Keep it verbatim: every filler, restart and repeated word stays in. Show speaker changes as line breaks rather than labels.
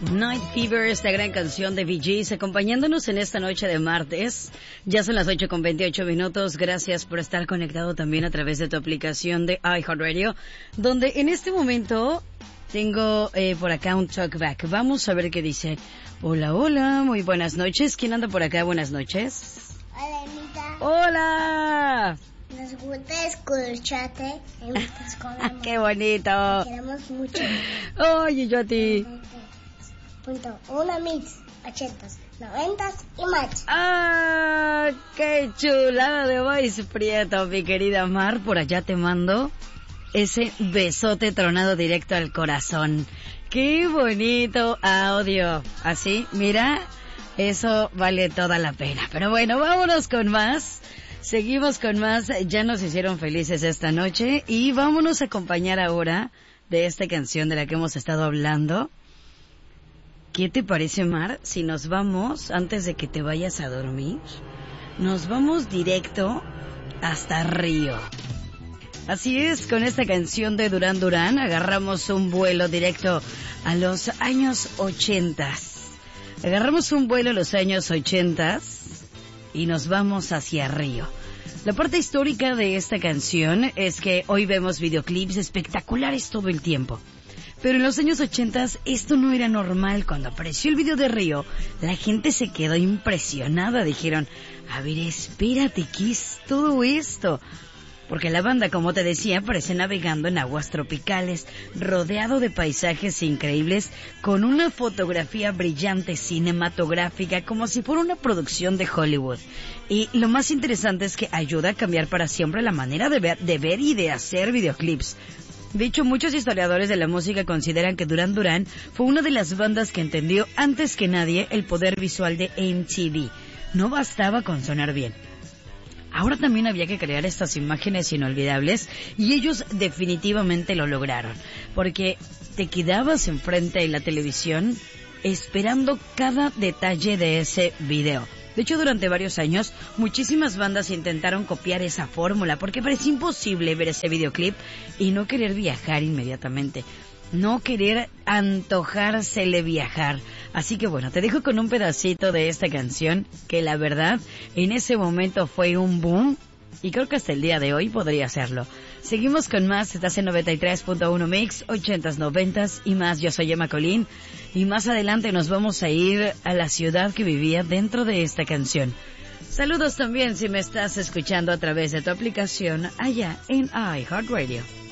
Night Fever, esta gran canción de Bee Gees, acompañándonos en esta noche de martes. Ya son las ocho con veintiocho minutos. Gracias por estar conectado también a través de tu aplicación de iHeartRadio, donde en este momento tengo eh, por acá un talkback. Vamos a ver qué dice. Hola, hola, muy buenas noches. ¿Quién anda por acá? Buenas noches.
Hola, Anita.
Hola.
Nos gusta escucharte.
¡Qué bonito!
Te queremos mucho.
Oye, yo a ti.
Punto uno mix, ochentas, noventas y más.
¡Ah! ¡Qué chulada de voice, Prieto, mi querida Mar! Por allá te mando ese besote tronado directo al corazón. ¡Qué bonito audio! Así, mira, eso vale toda la pena. Pero bueno, vámonos con más. Seguimos con más. Ya nos hicieron felices esta noche y vámonos a acompañar ahora de esta canción de la que hemos estado hablando. ¿Qué te parece, Mar, si nos vamos, antes de que te vayas a dormir, nos vamos directo hasta Río? Así es, con esta canción de Duran Duran agarramos un vuelo directo a los años ochentas. Agarramos un vuelo a los años ochentas y nos vamos hacia Río. La parte histórica de esta canción es que hoy vemos videoclips espectaculares todo el tiempo. Pero en los años ochentas esto no era normal. Cuando apareció el video de Río, la gente se quedó impresionada. Dijeron, a ver, espérate, ¿qué es todo esto? Porque la banda, como te decía, aparece navegando en aguas tropicales, rodeado de paisajes increíbles, con una fotografía brillante, cinematográfica, como si fuera una producción de Hollywood. Y lo más interesante es que ayuda a cambiar para siempre la manera de ver, de ver y de hacer videoclips. De hecho, muchos historiadores de la música consideran que Duran Duran fue una de las bandas que entendió antes que nadie el poder visual de M T V. No bastaba con sonar bien. Ahora también había que crear estas imágenes inolvidables y ellos definitivamente lo lograron. Porque te quedabas enfrente de la televisión esperando cada detalle de ese video. De hecho, durante varios años, muchísimas bandas intentaron copiar esa fórmula porque parecía imposible ver ese videoclip y no querer viajar inmediatamente. No querer antojársele viajar. Así que bueno, te dejo con un pedacito de esta canción que la verdad en ese momento fue un boom y creo que hasta el día de hoy podría serlo. Seguimos con más, estás en noventa y tres punto uno Mix, ochentas, noventas y más. Yo soy Emma Colín y más adelante nos vamos a ir a la ciudad que vivía dentro de esta canción. Saludos también si me estás escuchando a través de tu aplicación allá en iHeartRadio.